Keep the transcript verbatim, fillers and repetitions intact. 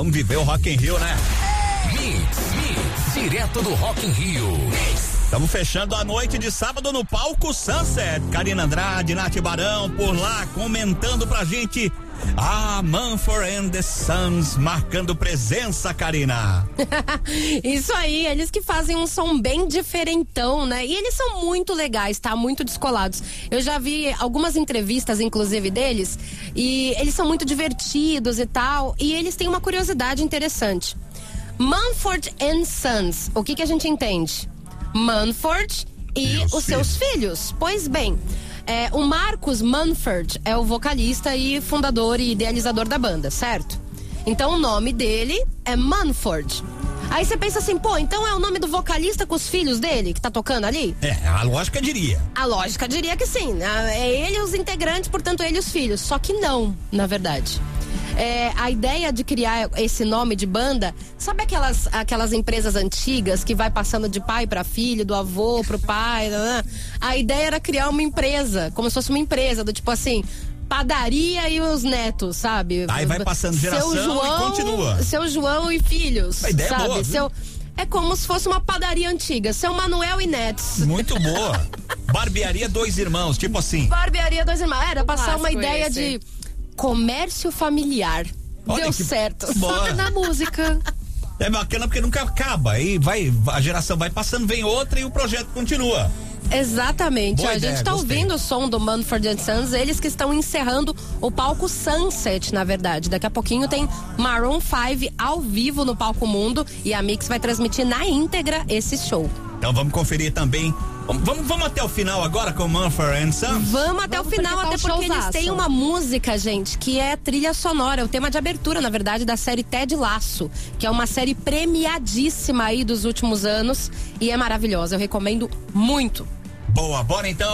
vamos viver o Rock in Rio, né? Mix, Mix, direto do Rock in Rio. Estamos fechando a noite de sábado no palco Sunset. Karina Andrade, Nath Barão por lá comentando pra gente. Ah, Mumford and the Sons marcando presença, Karina. Isso aí, eles que fazem um som bem diferentão, né? E eles são muito legais, tá? Muito descolados. Eu já vi algumas entrevistas, inclusive, deles, e eles são muito divertidos e tal, e eles têm uma curiosidade interessante. Mumford and Sons, o que que a gente entende? Mumford e Meus os filhos. seus filhos. Pois bem, é, o Marcus Mumford é o vocalista e fundador e idealizador da banda, certo? Então o nome dele é Mumford. Aí você pensa assim, pô, então é o nome do vocalista com os filhos dele que tá tocando ali? É, a lógica diria. A lógica diria que sim. É ele e os integrantes, portanto ele e os filhos. Só que não, na verdade. É, a ideia de criar esse nome de banda, sabe aquelas, aquelas empresas antigas que vai passando de pai para filho, do avô pro pai? Né? A ideia era criar uma empresa, como se fosse uma empresa, do tipo assim, padaria e os netos, sabe? Aí vai passando geração Seu João, e continua. Seu João e filhos, A ideia sabe? é boa, viu? Seu, é como se fosse uma padaria antiga, Seu Manuel e Netos. Muito boa. Barbearia Dois Irmãos, tipo assim. Barbearia Dois Irmãos. Era passar uma clássico ideia esse. de comércio familiar. Olha Deu que certo. boa. Na música. É bacana porque nunca acaba. Aí vai, a geração vai passando, vem outra e o projeto continua. Exatamente. Boa Ó, a ideia, gente tá gostei. ouvindo o som do Mumford and Sons, eles que estão encerrando o palco Sunset, na verdade. Daqui a pouquinho tem Maroon cinco ao vivo no Palco Mundo e a Mix vai transmitir na íntegra esse show. Então vamos conferir também. Vamos, vamos, vamos até o final agora com Mumford and Sons? Vamos até Vamos o final, porque tá até um porque eles showzaço. têm uma música, gente, que é trilha sonora, o tema de abertura, na verdade, da série Ted Lasso, que é uma série premiadíssima aí dos últimos anos e é maravilhosa. Eu recomendo muito. Boa, bora então.